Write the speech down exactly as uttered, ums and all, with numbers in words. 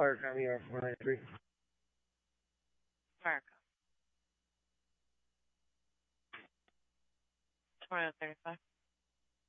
Park on the R four ninety-three. America. twenty thirty-five.